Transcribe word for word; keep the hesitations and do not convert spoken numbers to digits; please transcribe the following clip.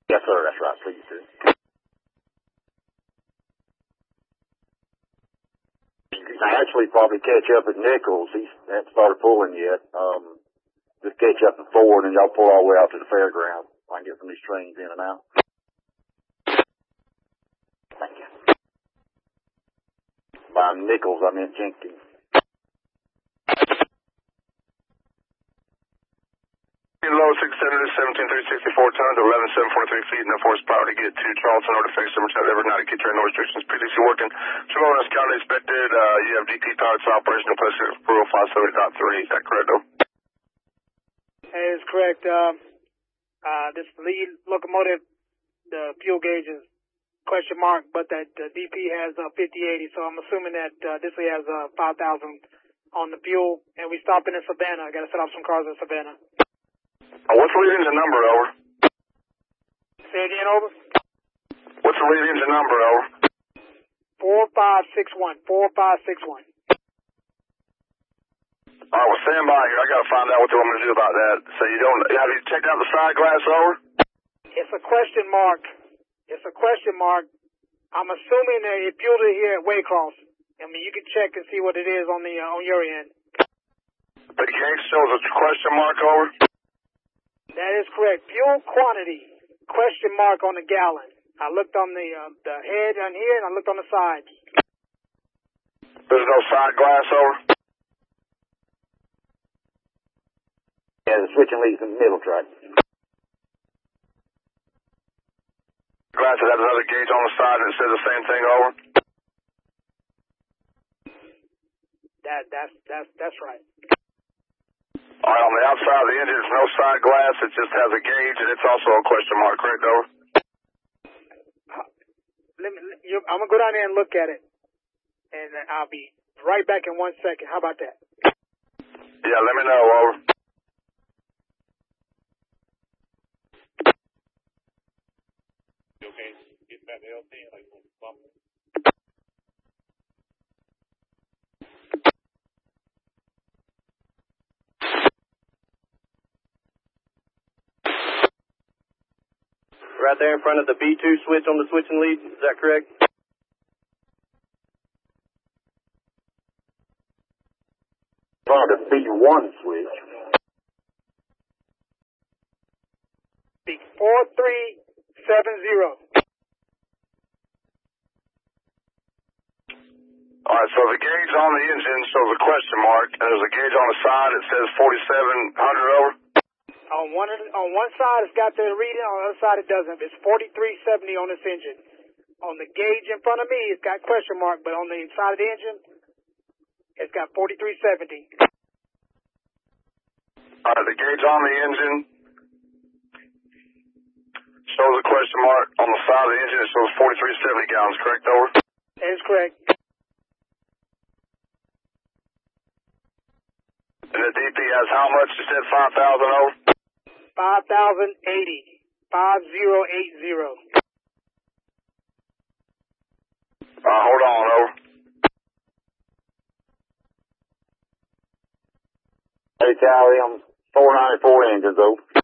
Yes, sir, that's right, please do. You can actually probably catch up at Nichols. He's hasn't started pulling yet. Um, just catch up at Ford and y'all pull all the way out to the fairground. I can get some of these trains in and out. Thank you. By Nichols, I meant Jenkins. Low six seventy, seventeen thirty, sixty-four tons, eleven seven forty-three feet, enough horsepower to get to Charleston or to fix them, which has ever not to get train no restrictions. P D C working. Tomorrow is county expected. Uh, you have D P pilots operational place approval five seventy point three. Is that correct, though? That is correct. Uh, uh, this lead locomotive, the fuel gauge is question mark, but that uh, D P has uh, fifty eighty, so I'm assuming that uh, this one has uh, five thousand on the fuel, and we stopping in Savannah. I got to set off some cars in Savannah. Uh, what's the lead engine number, over? Say again, over. What's the lead engine number, over? Four five six one. Four five six one. All right, well, stand by here. I got to find out what they want me to do about that. So you don't have you checked out the side glass, over? It's a question mark. It's a question mark. I'm assuming that it fueled it here at Waycross. I mean, you can check and see what it is on the uh, on your end. The gauge shows a question mark, over? That is correct. Fuel quantity, question mark on the gallon. I looked on the uh, the head on here, and I looked on the sides. There's no side glass, over? Yeah, the switching leads in the middle track. Glass that has another gauge on the side that says the same thing, over? That that's that's that's right. All right, on the outside of the engine, there's no side glass. It just has a gauge, and it's also a question mark, correct, over? Let me, you, I'm going to go down there and look at it, and I'll be right back in one second. How about that? Yeah, let me know, over. You okay? Getting back to L T? Like, bump. Right there in front of the B two switch on the switching lead, is that correct? In front of the B one switch. four three seven zero. All right, so the gauge on the engine shows a question mark, and there's a gauge on the side that says forty-seven hundred, over? On one on one side, it's got the reading. On the other side, it doesn't. It's forty-three seventy on this engine. On the gauge in front of me, it's got question mark, but on the inside of the engine, it's got forty-three seventy. All right, the gauge on the engine shows a question mark. On the side of the engine, it shows forty-three seventy gallons, correct, over? That is correct. And the D P has how much? You said five thousand, over? five thousand eighty. five thousand eighty. Uh, hold on, over. Hey, Callie, I'm four ninety-four engines, over.